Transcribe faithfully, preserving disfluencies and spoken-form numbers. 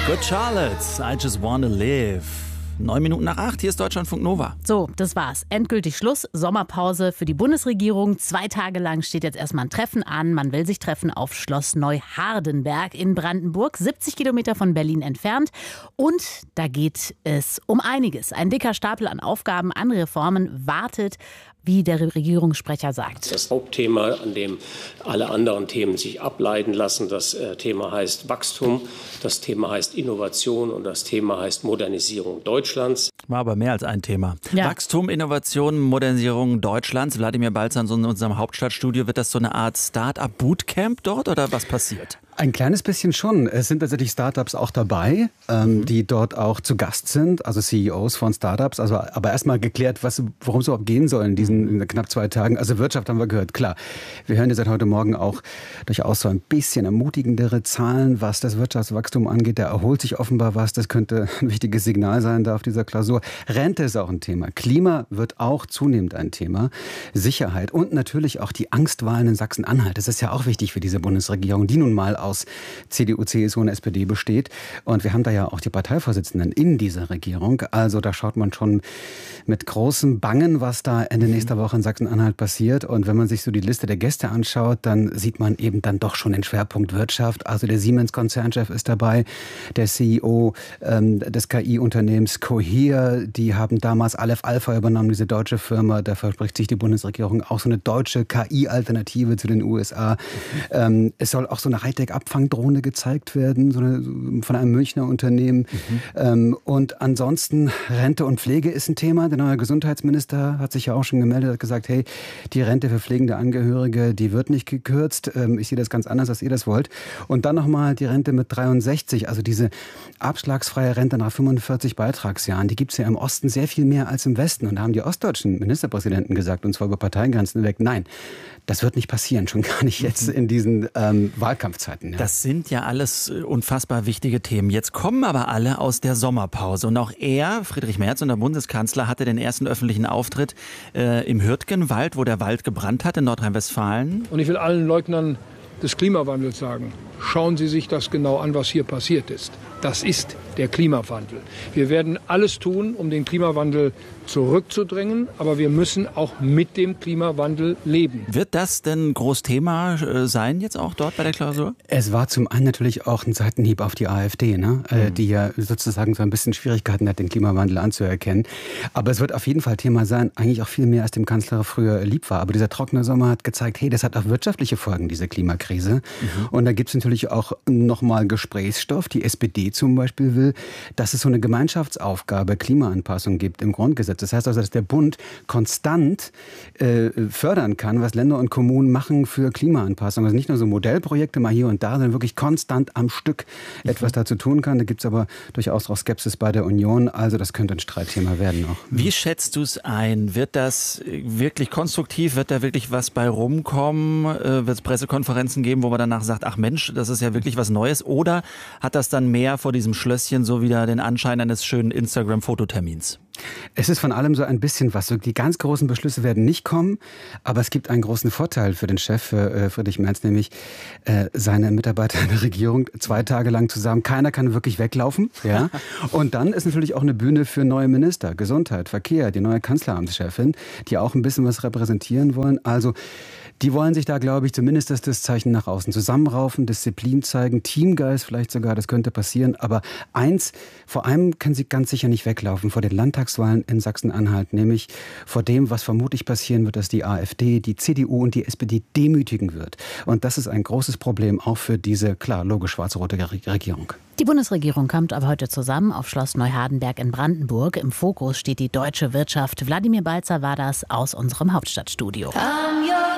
Good Charlotte, I just wanna live. Neun Minuten nach acht, hier ist Deutschlandfunk Nova. So, das war's. Endgültig Schluss. Sommerpause für die Bundesregierung. Zwei Tage lang steht jetzt erstmal ein Treffen an. Man will sich treffen auf Schloss Neuhardenberg in Brandenburg, siebzig Kilometer von Berlin entfernt. Und da geht es um einiges. Ein dicker Stapel an Aufgaben, an Reformen wartet, wie der Regierungssprecher sagt. Das Hauptthema, an dem alle anderen Themen sich ableiten lassen, das äh, Thema heißt Wachstum, das Thema heißt Innovation und das Thema heißt Modernisierung Deutschlands. War aber mehr als ein Thema. Ja. Wachstum, Innovation, Modernisierung Deutschlands. Wladimir Balzan, so in unserem Hauptstadtstudio, wird das so eine Art Start-up-Bootcamp dort oder was passiert? Ein kleines bisschen schon. Es sind tatsächlich Startups auch dabei, ähm, mhm. die dort auch zu Gast sind, also C E Os von Startups. Also, aber erstmal geklärt, was, worum es überhaupt gehen soll in diesen in knapp zwei Tagen. Also Wirtschaft haben wir gehört, klar. Wir hören ja seit heute Morgen auch durchaus so ein bisschen ermutigendere Zahlen, was das Wirtschaftswachstum angeht. Da erholt sich offenbar was. Das könnte ein wichtiges Signal sein da auf dieser Klausur. Rente ist auch ein Thema. Klima wird auch zunehmend ein Thema. Sicherheit und natürlich auch die Angstwahlen in Sachsen-Anhalt. Das ist ja auch wichtig für diese Bundesregierung, die nun mal aus C D U, C S U und S P D besteht. Und wir haben da ja auch die Parteivorsitzenden in dieser Regierung. Also da schaut man schon mit großem Bangen, was da Ende nächster Woche in Sachsen-Anhalt passiert. Und wenn man sich so die Liste der Gäste anschaut, dann sieht man eben dann doch schon den Schwerpunkt Wirtschaft. Also der Siemens-Konzernchef ist dabei, der C E O ähm, des K I-Unternehmens Cohere. Die haben damals Aleph Alpha übernommen, diese deutsche Firma. Da verspricht sich die Bundesregierung auch so eine deutsche K I-Alternative zu den U S A. Ähm, es soll auch so eine Hightech-Abfangdrohne gezeigt werden, so eine, von einem Münchner Unternehmen. Mhm. Ähm, und ansonsten Rente und Pflege ist ein Thema. Der neue Gesundheitsminister hat sich ja auch schon gemeldet, hat gesagt, hey, die Rente für pflegende Angehörige, die wird nicht gekürzt. Ähm, ich sehe das ganz anders, als ihr das wollt. Und dann nochmal die Rente mit dreiundsechzig, also diese abschlagsfreie Rente nach fünfundvierzig Beitragsjahren, die gibt es ja im Osten sehr viel mehr als im Westen. Und da haben die ostdeutschen Ministerpräsidenten gesagt, und zwar über Parteigrenzen weg, nein, das wird nicht passieren, schon gar nicht jetzt in diesen ähm, Wahlkampfzeiten. Ja. Das sind ja alles unfassbar wichtige Themen. Jetzt kommen aber alle aus der Sommerpause. Und auch er, Friedrich Merz, unser Bundeskanzler, hatte den ersten öffentlichen Auftritt äh, im Hürtgenwald, wo der Wald gebrannt hat in Nordrhein-Westfalen. Und ich will allen Leugnern des Klimawandels sagen, schauen Sie sich das genau an, was hier passiert ist. Das ist der Klimawandel. Wir werden alles tun, um den Klimawandel zurückzudrängen, aber wir müssen auch mit dem Klimawandel leben. Wird das denn ein großes Thema äh, sein jetzt auch dort bei der Klausur? Es war zum einen natürlich auch ein Seitenhieb auf die AfD, ne? mhm. äh, die ja sozusagen so ein bisschen Schwierigkeiten hat, den Klimawandel anzuerkennen. Aber es wird auf jeden Fall Thema sein, eigentlich auch viel mehr, als dem Kanzler früher lieb war. Aber dieser trockene Sommer hat gezeigt, hey, das hat auch wirtschaftliche Folgen, diese Klimakrise. Mhm. Und da gibt es natürlich auch nochmal Gesprächsstoff. Die S P D zum Beispiel will, dass es so eine Gemeinschaftsaufgabe Klimaanpassung gibt im Grundgesetz. Das heißt also, dass der Bund konstant äh, fördern kann, was Länder und Kommunen machen für Klimaanpassung. Also nicht nur so Modellprojekte mal hier und da, sondern wirklich konstant am Stück etwas dazu tun kann. Da gibt es aber durchaus auch Skepsis bei der Union. Also das könnte ein Streitthema werden auch. Wie schätzt du es ein? Wird das wirklich konstruktiv? Wird da wirklich was bei rumkommen? Äh, wird es Pressekonferenzen geben, wo man danach sagt, ach Mensch, das ist ja wirklich was Neues? Oder hat das dann mehr vor diesem Schlösschen so wieder den Anschein eines schönen Instagram-Fototermins? Es ist von allem so ein bisschen was. So die ganz großen Beschlüsse werden nicht kommen, aber es gibt einen großen Vorteil für den Chef, für äh, Friedrich Merz, nämlich äh, seine Mitarbeiter in der Regierung zwei Tage lang zusammen. Keiner kann wirklich weglaufen. Ja? Und dann ist natürlich auch eine Bühne für neue Minister, Gesundheit, Verkehr, die neue Kanzleramtschefin, die auch ein bisschen was repräsentieren wollen. Also die wollen sich da, glaube ich, zumindest das, das Zeichen nach außen zusammenraufen, Disziplin zeigen, Teamgeist vielleicht sogar, das könnte passieren. Aber eins, vor allem können sie ganz sicher nicht weglaufen vor den Landtagswahlen in Sachsen-Anhalt, nämlich vor dem, was vermutlich passieren wird, dass die AfD, die C D U und die S P D demütigen wird. Und das ist ein großes Problem auch für diese, klar, logisch schwarz-rote Regierung. Die Bundesregierung kommt aber heute zusammen auf Schloss Neuhardenberg in Brandenburg. Im Fokus steht die deutsche Wirtschaft. Wladimir Balzer war das aus unserem Hauptstadtstudio.